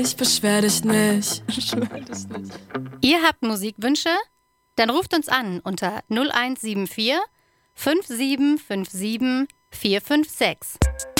Ich beschwer dich nicht. Beschwer dich nicht. Ihr habt Musikwünsche? Dann ruft uns an unter 0174 5757 456.